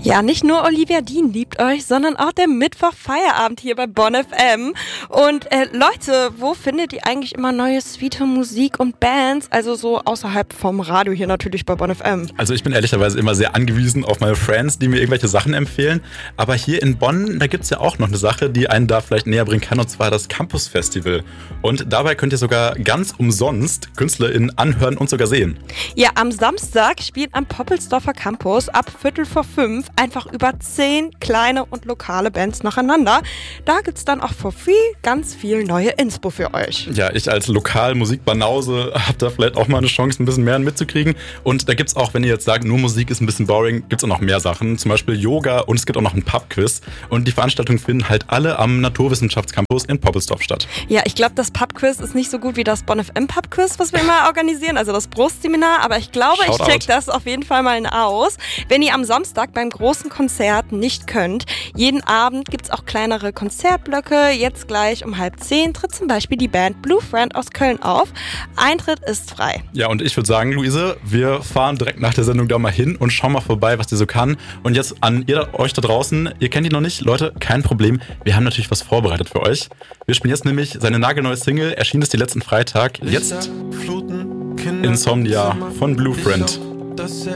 Ja, nicht nur Olivia Dean liebt euch, sondern auch der Mittwoch-Feierabend hier bei Bonn FM. Und Leute, wo findet ihr eigentlich immer neue sweete Musik und Bands? Also so außerhalb vom Radio hier natürlich bei Bonn FM. Also ich bin ehrlicherweise immer sehr angewiesen auf meine Friends, die mir irgendwelche Sachen empfehlen. Aber hier in Bonn, da gibt's ja auch noch eine Sache, die einen da vielleicht näher bringen kann, und zwar das Campus Festival. Und dabei könnt ihr sogar ganz umsonst KünstlerInnen anhören und sogar sehen. Ja, am Samstag spielt am Poppelsdorfer Campus ab 4:45 einfach über 10 kleine und lokale Bands nacheinander. Da gibt's dann auch for free ganz viel neue Inspo für euch. Ja, ich als Lokal-Musikbanause habe da vielleicht auch mal eine Chance, ein bisschen mehr mitzukriegen. Und da gibt's auch, wenn ihr jetzt sagt, nur Musik ist ein bisschen boring, gibt's auch noch mehr Sachen. Zum Beispiel Yoga und es gibt auch noch einen Pub-Quiz. Und die Veranstaltungen finden halt alle am Naturwissenschaftscampus in Poppelsdorf statt. Ja, ich glaube, das Pub-Quiz ist nicht so gut wie das Bonn FM Pub-Quiz, was wir immer organisieren, also das Brustseminar. Aber ich glaube, ich check das auf jeden Fall mal aus. Wenn ihr am Samstag beim großen Konzert nicht könnt, jeden Abend gibt's auch kleinere Konzertblöcke. Jetzt gleich um 9:30 tritt zum Beispiel die Band Blue Friend aus Köln auf. Eintritt ist frei. Ja, und ich würde sagen, Luise, wir fahren direkt nach der Sendung da mal hin und schauen mal vorbei, was die so kann. Und jetzt an euch da draußen, ihr kennt die noch nicht, Leute, kein Problem. Wir haben natürlich was vorbereitet für euch. Wir spielen jetzt nämlich seine nagelneue Single, erschien es die letzten Freitag. Jetzt Insomnia von Blue Friend.